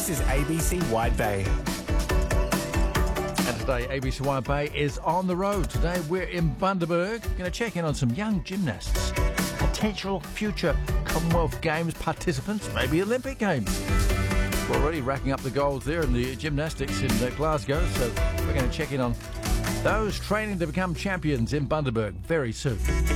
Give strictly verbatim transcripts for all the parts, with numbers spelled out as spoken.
This is A B C Wide Bay. And today, A B C Wide Bay is on the road. Today, we're in Bundaberg. Going to check in on some young gymnasts, potential future Commonwealth Games participants, maybe Olympic Games. We're already racking up the goals there in the gymnastics in uh, Glasgow, so we're going to check in on those training to become champions in Bundaberg very soon.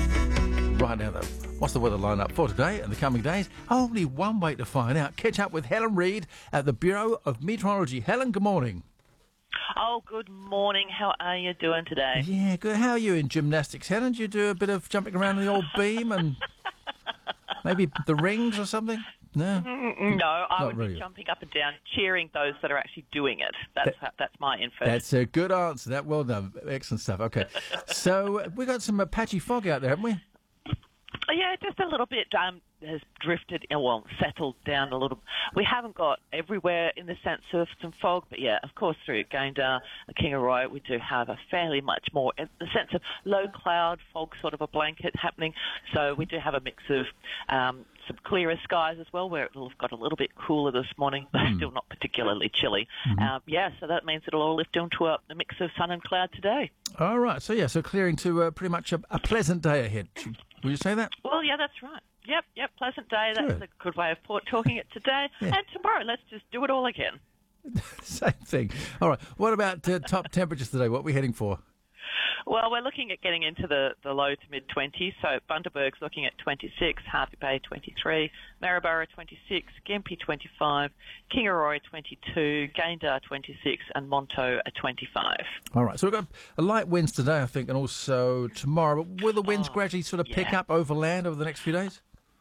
Right now, though, what's the weather lineup for today and the coming days? Only one way to find out. Catch up with Helen Reid at the Bureau of Meteorology. Helen, good morning. Oh, good morning. How are you doing today? Yeah, good. How are you in gymnastics, Helen? Did you do a bit of jumping around the old beam and maybe the rings or something? No? No, I Not would really. be jumping up and down, cheering those that are actually doing it. That's That- that's my info. That's a good answer. That well done. Excellent stuff. Okay. So uh, we got some uh, patchy fog out there, haven't we? Yeah, just a little bit um, has drifted, uh, well, settled down a little. We haven't got everywhere in the sense of some fog, but yeah, of course, through Gayndah and Kingaroy, we do have a fairly much more, in the sense of low cloud, fog, sort of a blanket happening. So we do have a mix of um, some clearer skies as well, where it'll have got a little bit cooler this morning, but Mm. still not particularly chilly. Mm-hmm. Um, yeah, so that means it'll all lift into a, a mix of sun and cloud today. All right. So, yeah, so clearing to uh, pretty much a, a pleasant day ahead. Would you say that? Well, yeah, that's right. Yep, yep, pleasant day. That's Good. a good way of port- talking it today. Yeah. And tomorrow, let's just do it all again. Same thing. All right. What about uh, top temperatures today? What are we heading for? Well, we're looking at getting into the, the low to mid twenties. So Bundaberg's looking at twenty-six, Harvey Bay twenty-three, Maryborough twenty-six, Gympie twenty-five, Kingaroy twenty-two, Gayndah twenty-six, and Monto at twenty-five. All right. So we've got a light winds today, I think, and also tomorrow. But will the winds Oh, gradually sort of pick yeah. up over land over the next few days?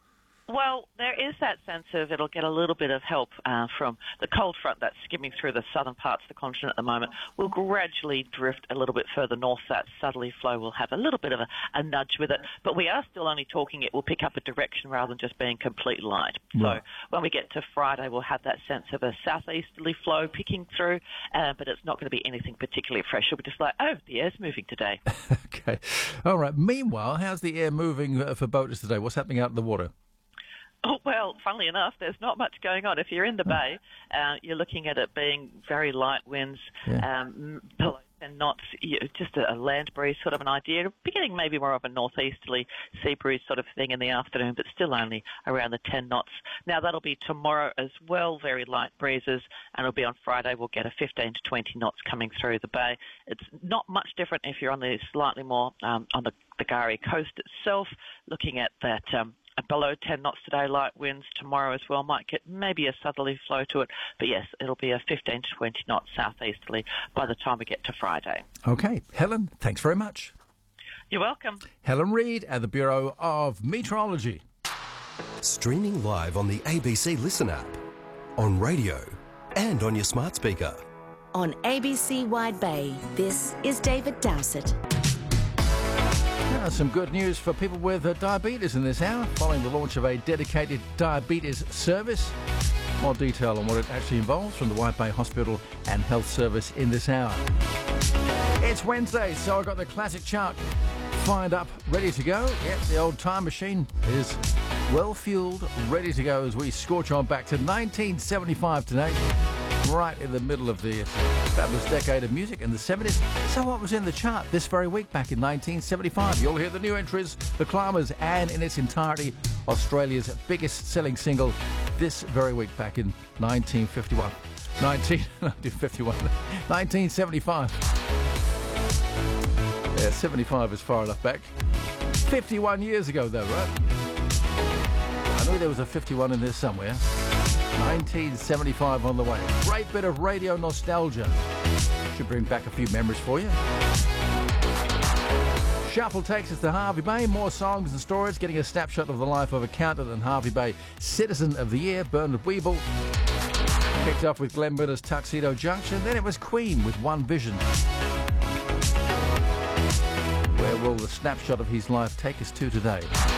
Well, there is that sense of it'll get a little bit of help uh, from the cold front that's skimming through the southern parts of the continent at the moment. Will gradually drift a little bit further north. That southerly flow will have a little bit of a, a nudge with it. But we are still only talking it will pick up a direction rather than just being completely light. Right. So when we get to Friday, we'll have that sense of a southeasterly flow picking through, uh, but it's not going to be anything particularly fresh. It'll be just like, oh, the air's moving today. Okay. All right. Meanwhile, how's the air moving uh, for boaters today? What's happening out in the water? Oh, well, funnily enough, there's not much going on. If you're in the Oh. bay, uh, you're looking at it being very light winds, Yeah. um, below ten knots, you know, just a, a land breeze sort of an idea. Beginning maybe more of a northeasterly sea breeze sort of thing in the afternoon, but still only around the ten knots. Now, that'll be tomorrow as well, very light breezes, and it'll be on Friday. We'll get a fifteen to twenty knots coming through the bay. It's not much different if you're on the slightly more um, on the, the K'gari coast itself, looking at that um, below ten knots today, light winds. Tomorrow as well might get maybe a southerly flow to it. But yes, it'll be a fifteen to twenty knots southeasterly by the time we get to Friday. Okay. Helen, thanks very much. You're welcome. Helen Reid at the Bureau of Meteorology. Streaming live on the A B C Listen app, on radio and on your smart speaker. On A B C Wide Bay, this is David Dowsett. Now, some good news for people with uh, diabetes in this hour, following the launch of a dedicated diabetes service. More detail on what it actually involves from the White Bay Hospital and Health Service in this hour. It's Wednesday, so I've got the classic chart fired up, ready to go. Yep, the old time machine is well fueled, ready to go as we scorch on back to nineteen seventy-five today, right in the middle of the fabulous decade of music in the seventies. So what was in the chart this very week back in nineteen seventy-five? You'll hear the new entries, the climbers, and in its entirety, Australia's biggest selling single this very week back in nineteen fifty-one. nineteen, nineteen fifty-one. nineteen seventy-five. Yeah, seventy-five is far enough back. fifty-one years ago, though, right? I knew there was a fifty-one in there somewhere. nineteen seventy-five on the way. Great bit of radio nostalgia. Should bring back a few memories for you. Shuffle takes us to Harvey Bay. More songs and stories, getting a snapshot of the life of accountant and Harvey Bay Citizen of the Year, Bernard Weeble. Kicked off with Glenn Miller's Tuxedo Junction. Then it was Queen with One Vision. Where will the snapshot of his life take us to today?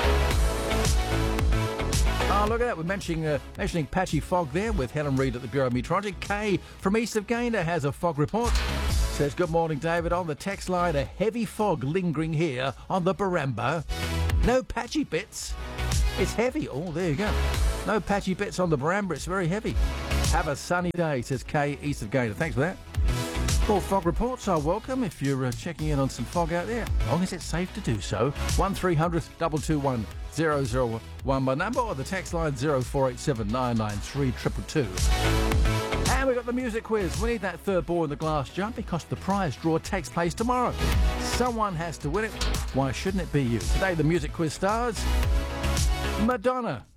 Oh, look at that. We're mentioning, uh, mentioning patchy fog there with Helen Reid at the Bureau of Meteorology. Kay from east of Gayndah has a fog report. Says, good morning, David. On the text line, a heavy fog lingering here on the Baramba. No patchy bits. It's heavy. Oh, there you go. No patchy bits on the Baramba. It's very heavy. Have a sunny day, says Kay, east of Gator. Thanks for that. More fog reports are welcome if you're uh, checking in on some fog out there, as long as it's safe to do so. one three hundred two two one zero zero one my number, or the text line zero four eight seven nine nine three two two two. And we've got the music quiz. We need that third ball in the glass jump because the prize draw takes place tomorrow. Someone has to win it. Why shouldn't it be you? Today the music quiz stars Madonna.